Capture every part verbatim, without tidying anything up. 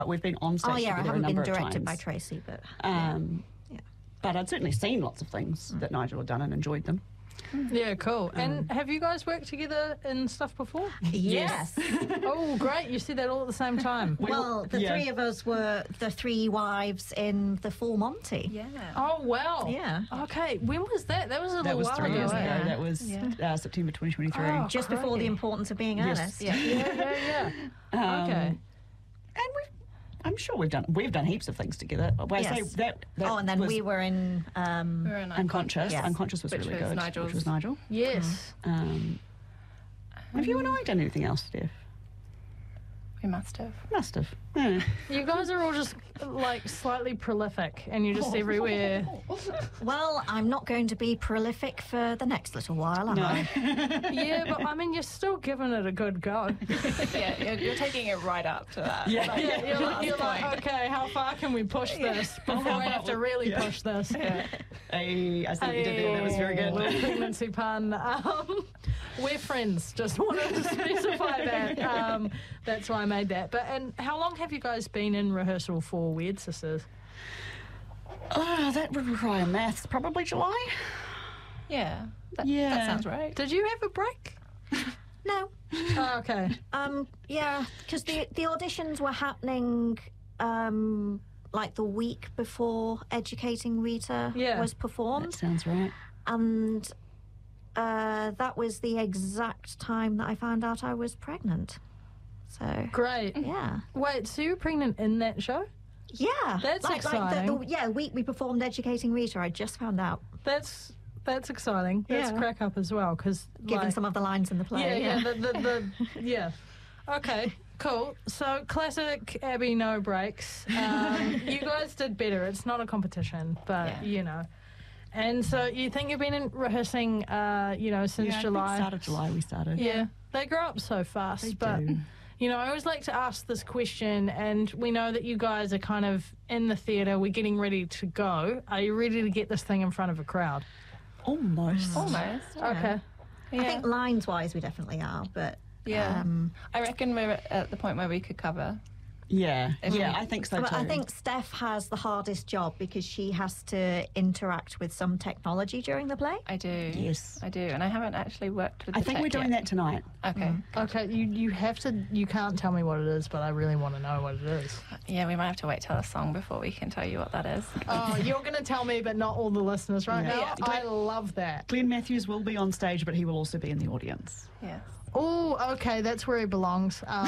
we've been on stage Oh, yeah, I together a haven't been number of directed by times. Tracy, but... Um, yeah. But I'd certainly seen lots of things mm. that Nigel had done and enjoyed them. Yeah, cool. And um, have you guys worked together in stuff before? Yes. Oh, great. You said that all at the same time. Well, the yeah. three of us were the three wives in the Full Monty. Yeah. Oh, wow. Yeah. Okay. When was that? That was a that little was while three ago. years ago. Yeah. That was yeah. uh, September twenty twenty-three. Oh, Just crazy. before The Importance of Being yes. Honest. Yeah, yeah, yeah. yeah. um, okay. And we've I'm sure we've done we've done heaps of things together. Well, yes. I say that, that oh, and then we were in... Um, we were in Unconscious. Yes. Unconscious was which really was good. Nigel's. Which was Nigel. Yes. Um, um, have you and I done anything else, Steph? We must have. Must have. Yeah. You guys are all just, like, slightly prolific, and you're just everywhere. Well, I'm not going to be prolific for the next little while, am No. I? Yeah, but, I mean, you're still giving it a good go. Yeah, you're, you're taking it right up to that. Yeah. Like, Yeah, you're, like, you're like, okay, how far can we push this before I have to really Yeah. push this? Yeah. Hey, I see what you did there. That was very good. Little pregnancy pun. Um, we're friends. Just wanted to specify that. Um, that's why I made that. But and how long have you guys been in rehearsal for Weird Sisters? Oh, that would require maths. Probably July. Yeah. That, Yeah. That sounds right. Did you have a break? No. Oh, okay. Um, yeah, because the, the auditions were happening... Um, like the week before Educating Rita Yeah. was That performed. sounds right. And uh, that was the exact time that I found out I was pregnant. So, Great. yeah. Wait, so you were pregnant in that show? Yeah. That's like, Like exciting. the, the, yeah, week we performed Educating Rita, I just found out. That's that's exciting. That's Yeah. crack up as well, because Given like, some of the lines in the play. yeah, yeah, the, the, the, yeah. Okay, cool. So classic Abby, no breaks. Um, you guys did better. It's not a competition, but Yeah. you know. And so you think you've been in rehearsing, uh, you know, since yeah, I July? think start of July we started. Yeah, they grow up so fast. They but do. you know, I always like to ask this question, and we know that you guys are kind of in the theatre. We're getting ready to go. Are you ready to get this thing in front of a crowd? Almost. Almost. Yeah. Okay. Yeah. I think lines-wise we definitely are, but... Yeah. Um, I reckon we're at the point where we could cover. Yeah. If yeah, we- I think so but too. I think Steph has the hardest job because she has to interact with some technology during the play. I do. Yes. I do. And I haven't actually worked with the I think tech we're doing yet. that tonight. Okay. Okay, you you have to. You can't tell me what it is, but I really want to know what it is. Yeah, we might have to wait till a song before we can tell you what that is. Oh, you're going to tell me, but not all the listeners right Yeah. now. Yeah. I love that. Glenn Matthews will be on stage, but he will also be in the audience. Yes. Oh, okay, that's where he belongs. Um,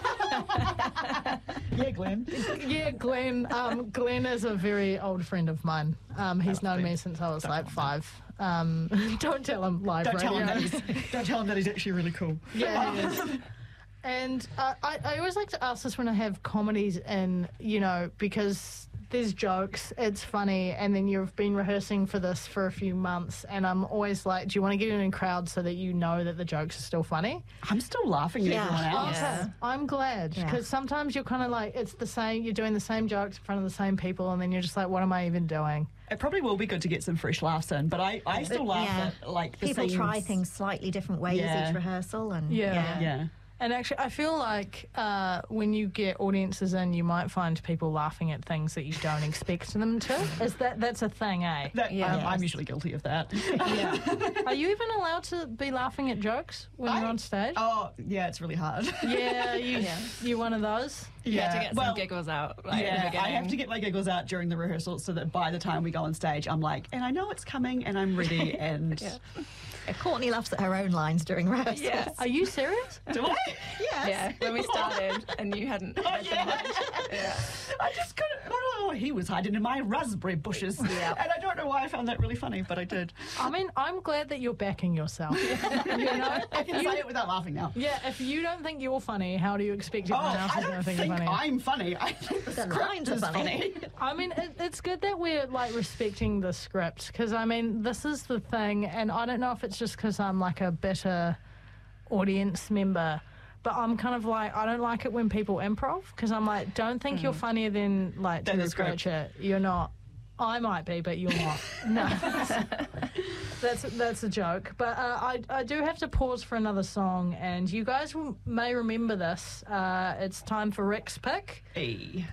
Yeah, Glenn. yeah, Glenn. Um, Glenn is a very old friend of mine. Um, he's known me since I was Don't like tell him five. Um, don't tell him live Don't radio. tell him that he's, don't tell him that he's actually really cool. Yeah, he is. And uh, I, I always like to ask this when I have comedies in, you know, because there's jokes, it's funny, and then you've been rehearsing for this for a few months, and I'm always like, do you want to get in a crowd so that you know that the jokes are still funny? I'm still laughing at Yeah. everyone else. Okay, Yeah. I'm glad, Yeah. because sometimes you're kind of like, it's the same, you're doing the same jokes in front of the same people, and then you're just like, what am I even doing? It probably will be good to get some fresh laughs in, but I, I still laugh Yeah. at like the People scenes. try things slightly different ways Yeah. each rehearsal, and Yeah. Yeah. And actually, I feel like uh, when you get audiences in, you might find people laughing at things that you don't expect them to. Is that that's a thing, eh? That, Yeah. um, I'm usually guilty of that. Yeah. Are you even allowed to be laughing at jokes when I- you're on stage? Oh, yeah, it's really hard. Yeah, you Yeah. you're one of those. You have to get well, some giggles out. Like, at the yeah, beginning. I have to get my giggles out during the rehearsal so that by the time we go on stage, I'm like, and I know it's coming, and I'm ready, and Yeah. Courtney laughs at her own lines during rehearsals. Yes. Are you serious? do I? Yes. Yeah, when we started and you hadn't. Oh, had yeah. them. Yeah. I just couldn't. Oh, he was hiding in my raspberry bushes, Yeah. and I don't know why I found that really funny, but I did. I mean, I'm glad that you're backing yourself. You know, I if can you, say it without laughing now. yeah, if you don't think you're funny, how do you expect Oh, everyone else I is going don't to think, think you're funny? I'm funny. I think the, The script lines are is funny. I mean, it, it's good that we're like respecting the script, because I mean, this is the thing, and I don't know if it's just because I'm like a better audience member, but I'm kind of like, I don't like it when people improv, because I'm like, don't think you're funnier than like Than the Drew script. Pratchett. You're not. I might be, but you're not. No. That's that's a joke. But uh, I I do have to pause for another song, and you guys will, may remember this. Uh, it's time for Rick's pick. Hey.